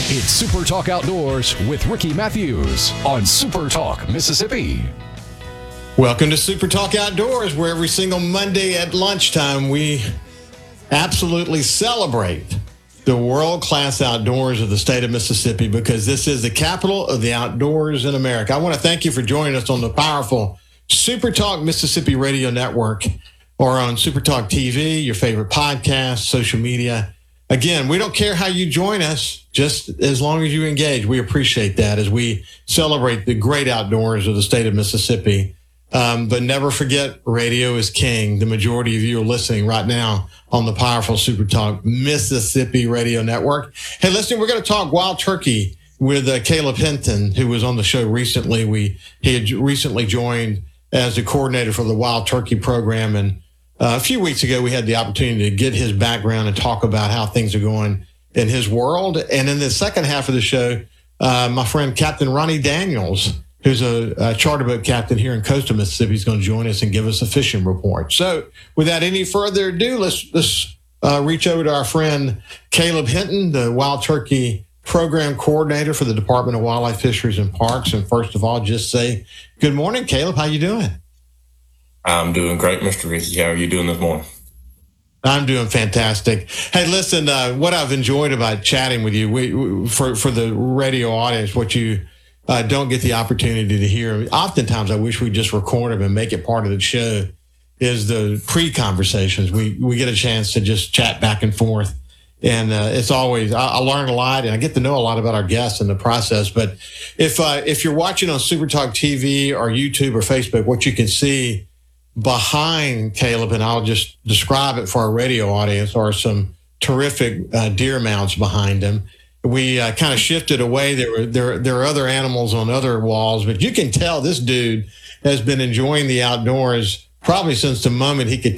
It's Super Talk Outdoors with Ricky Matthews on Super Talk, Mississippi. Welcome to Super Talk Outdoors, where every single Monday at lunchtime we absolutely celebrate the world-class outdoors of the state of Mississippi, because this is the capital of the outdoors in America. I want to thank you for joining us on the powerful Super Talk Mississippi Radio Network, or on Super Talk TV, your favorite podcast, social media. Again, we don't care how you join us, just as long as you engage. We appreciate that as we celebrate the great outdoors of the state of Mississippi. But never forget, radio is king. The majority of you are listening right now on the powerful Super Talk Mississippi Radio Network. Hey, listen, we're going to talk wild turkey with Caleb Hinton, who was on the show recently. He had recently joined as the coordinator for the wild turkey program, and a few weeks ago, we had the opportunity to get his background and talk about how things are going in his world. And in the second half of the show, my friend Captain Ronnie Daniels, who's a charter boat captain here in coastal Mississippi, is going to join us and give us a fishing report. So without any further ado, let's reach over to our friend Caleb Hinton, the wild turkey program coordinator for the Department of Wildlife, Fisheries, and Parks. And first of all, just say good morning, Caleb. How you doing? I'm doing great, Mr. Ricky. How are you doing this morning? I'm doing fantastic. Hey, listen, what I've enjoyed about chatting with you, for the radio audience, what you don't get the opportunity to hear, oftentimes I wish we just record them and make it part of the show, is the pre-conversations. We get a chance to just chat back and forth. And it's always, I learn a lot, and I get to know a lot about our guests in the process. But if you're watching on Super Talk TV or YouTube or Facebook, what you can see behind Caleb, and I'll just describe it for our radio audience, are some terrific deer mounts behind him. We kind of shifted away. There are other animals on other walls, but you can tell this dude has been enjoying the outdoors probably since the moment he could